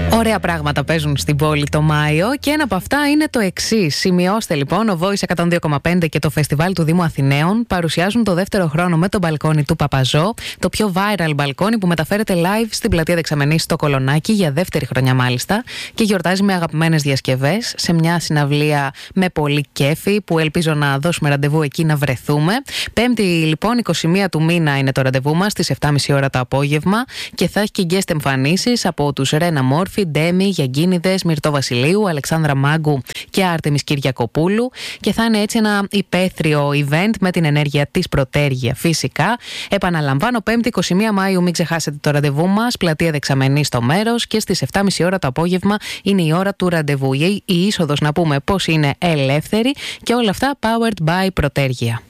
Ωραία πράγματα παίζουν στην πόλη το Μάιο και ένα από αυτά είναι το εξής. Σημειώστε λοιπόν, ο Voice 102,5 και το Φεστιβάλ του Δήμου Αθηναίων παρουσιάζουν το δεύτερο χρόνο με το μπαλκόνι του Παπαζό, το πιο viral μπαλκόνι που μεταφέρεται live στην πλατεία Δεξαμενής στο Κολονάκι για δεύτερη χρονιά μάλιστα και γιορτάζει με αγαπημένες διασκευές σε μια συναυλία με πολύ κέφι που ελπίζω να δώσουμε ραντεβού εκεί να βρεθούμε. Πέμπτη λοιπόν 21 του μήνα είναι το ραντεβού μας στις 7.30 ώρα το απόγευμα και θα έχει και guest εμφανίσεις από τους Ρένα Μόρφη, Ντέμι, Γιαγκίνιδες, Μυρτώ Βασιλείου, Αλεξάνδρα Μάγκου και Άρτεμις Κυριακοπούλου και θα είναι έτσι ένα υπαίθριο event με την ενέργεια της Πρωτέργεια φυσικά. Επαναλαμβάνω, 5η 21 Μάιου, μην ξεχάσετε το ραντεβού μας, πλατεία Δεξαμενή στο μέρος και στις 7.30 ώρα το απόγευμα είναι η ώρα του ραντεβού. Η είσοδος να πούμε πως είναι ελεύθερη και όλα αυτά powered by Πρωτέργεια.